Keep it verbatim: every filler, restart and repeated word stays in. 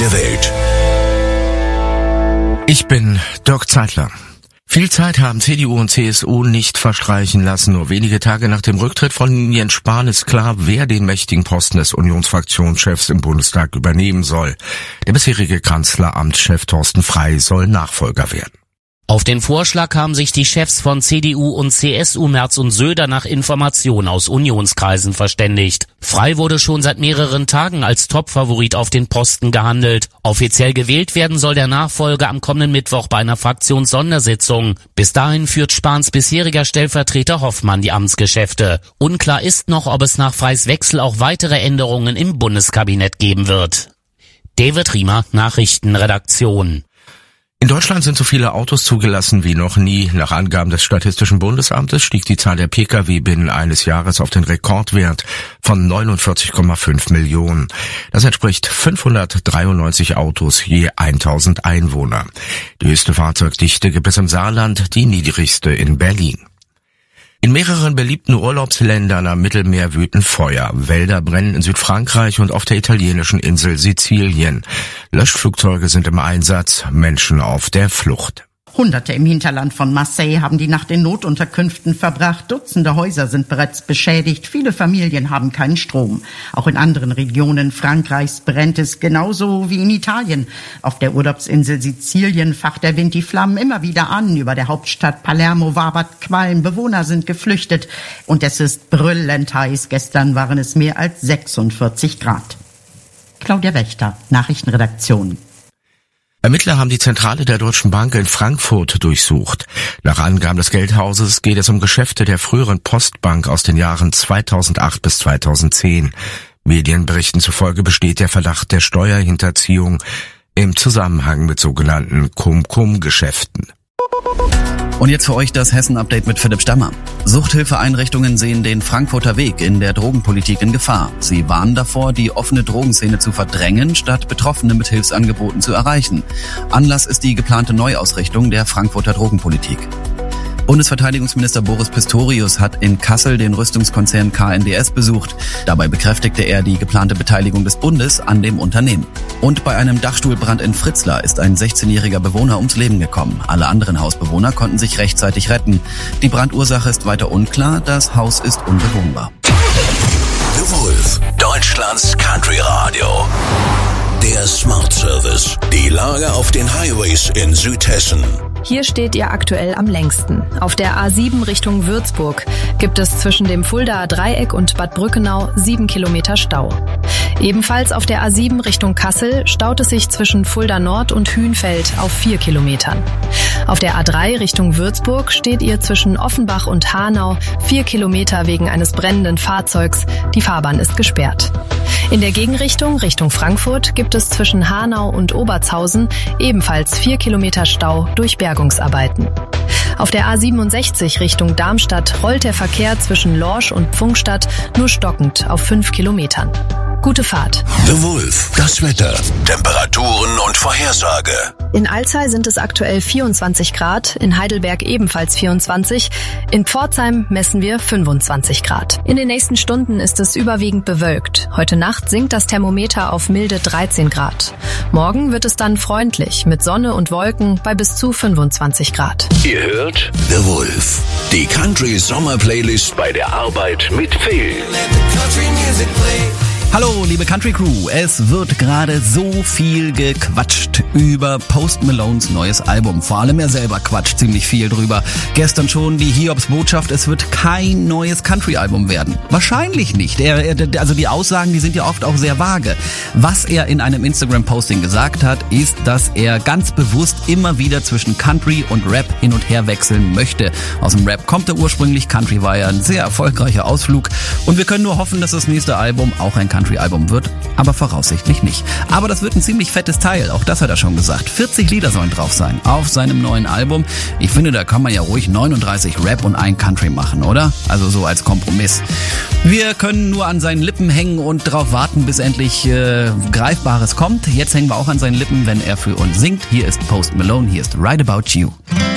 der Welt. Ich bin Dirk Zeitler. Viel Zeit haben C D U und C S U nicht verstreichen lassen. Nur wenige Tage nach dem Rücktritt von Jens Spahn ist klar, wer den mächtigen Posten des Unionsfraktionschefs im Bundestag übernehmen soll. Der bisherige Kanzleramtschef Thorsten Frey soll Nachfolger werden. Auf den Vorschlag haben sich die Chefs von C D U und C S U Merz und Söder nach Informationen aus Unionskreisen verständigt. Frey wurde schon seit mehreren Tagen als Topfavorit auf den Posten gehandelt. Offiziell gewählt werden soll der Nachfolger am kommenden Mittwoch bei einer Fraktionssondersitzung. Bis dahin führt Spahns bisheriger Stellvertreter Hoffmann die Amtsgeschäfte. Unklar ist noch, ob es nach Freys Wechsel auch weitere Änderungen im Bundeskabinett geben wird. David Riemer, Nachrichtenredaktion. In Deutschland sind so viele Autos zugelassen wie noch nie. Nach Angaben des Statistischen Bundesamtes stieg die Zahl der Pkw binnen eines Jahres auf den Rekordwert von neunundvierzig Komma fünf Millionen. Das entspricht fünfhundertdreiundneunzig Autos je tausend Einwohner. Die höchste Fahrzeugdichte gibt es im Saarland, die niedrigste in Berlin. In mehreren beliebten Urlaubsländern am Mittelmeer wüten Feuer. Wälder brennen in Südfrankreich und auf der italienischen Insel Sizilien. Löschflugzeuge sind im Einsatz, Menschen auf der Flucht. Hunderte im Hinterland von Marseille haben die Nacht in Notunterkünften verbracht. Dutzende Häuser sind bereits beschädigt. Viele Familien haben keinen Strom. Auch in anderen Regionen Frankreichs brennt es genauso wie in Italien. Auf der Urlaubsinsel Sizilien facht der Wind die Flammen immer wieder an. Über der Hauptstadt Palermo wabert Qualm. Bewohner sind geflüchtet. Und es ist brüllend heiß. Gestern waren es mehr als sechsundvierzig Grad. Claudia Wächter, Nachrichtenredaktion. Ermittler haben die Zentrale der Deutschen Bank in Frankfurt durchsucht. Nach Angaben des Geldhauses geht es um Geschäfte der früheren Postbank aus den Jahren zweitausendacht bis zweitausendzehn. Medienberichten zufolge besteht der Verdacht der Steuerhinterziehung im Zusammenhang mit sogenannten Cum-Cum-Geschäften. Und jetzt für euch das Hessen-Update mit Philipp Stammer. Suchthilfeeinrichtungen sehen den Frankfurter Weg in der Drogenpolitik in Gefahr. Sie warnen davor, die offene Drogenszene zu verdrängen, statt Betroffene mit Hilfsangeboten zu erreichen. Anlass ist die geplante Neuausrichtung der Frankfurter Drogenpolitik. Bundesverteidigungsminister Boris Pistorius hat in Kassel den Rüstungskonzern K N D S besucht. Dabei bekräftigte er die geplante Beteiligung des Bundes an dem Unternehmen. Und bei einem Dachstuhlbrand in Fritzlar ist ein sechzehnjähriger Bewohner ums Leben gekommen. Alle anderen Hausbewohner konnten sich rechtzeitig retten. Die Brandursache ist weiter unklar, das Haus ist unbewohnbar. The Wolf, Deutschlands Country Radio. Der Smart Service. Die Lage auf den Highways in Südhessen. Hier steht ihr aktuell am längsten. Auf der A sieben Richtung Würzburg gibt es zwischen dem Fuldaer Dreieck und Bad Brückenau sieben Kilometer Stau. Ebenfalls auf der A sieben Richtung Kassel staut es sich zwischen Fulda Nord und Hünfeld auf vier Kilometern. Auf der A drei Richtung Würzburg steht ihr zwischen Offenbach und Hanau vier Kilometer wegen eines brennenden Fahrzeugs. Die Fahrbahn ist gesperrt. In der Gegenrichtung, Richtung Frankfurt, gibt es zwischen Hanau und Obertshausen ebenfalls vier Kilometer Stau durch Bergungsarbeiten. Auf der A siebenundsechzig Richtung Darmstadt rollt der Verkehr zwischen Lorsch und Pfungstadt nur stockend auf fünf Kilometern. Gute Fahrt. The Wolf, das Wetter, Temperaturen und Vorhersage. In Alzey sind es aktuell vierundzwanzig Grad, in Heidelberg ebenfalls vierundzwanzig, in Pforzheim messen wir fünfundzwanzig Grad. In den nächsten Stunden ist es überwiegend bewölkt. Heute Nacht sinkt das Thermometer auf milde dreizehn Grad. Morgen wird es dann freundlich mit Sonne und Wolken bei bis zu fünfundzwanzig Grad. Ihr hört The Wolf, die Country Sommer Playlist bei der Arbeit mit Phil. Hallo, liebe Country Crew. Es wird gerade so viel gequatscht über Post Malones neues Album. Vor allem er selber quatscht ziemlich viel drüber. Gestern schon die Hiobs-Botschaft, es wird kein neues Country-Album werden. Wahrscheinlich nicht. Er, er, also die Aussagen, die sind ja oft auch sehr vage. Was er in einem Instagram-Posting gesagt hat, ist, dass er ganz bewusst immer wieder zwischen Country und Rap hin und her wechseln möchte. Aus dem Rap kommt er ursprünglich. Country war ja ein sehr erfolgreicher Ausflug. Und wir können nur hoffen, dass das nächste Album auch ein Country Country-Album wird, aber voraussichtlich nicht. Aber das wird ein ziemlich fettes Teil, auch das hat er schon gesagt. vierzig Lieder sollen drauf sein auf seinem neuen Album. Ich finde, da kann man ja ruhig neununddreißig Rap und ein Country machen, oder? Also so als Kompromiss. Wir können nur an seinen Lippen hängen und darauf warten, bis endlich äh, Greifbares kommt. Jetzt hängen wir auch an seinen Lippen, wenn er für uns singt. Hier ist Post Malone, hier ist Right About You.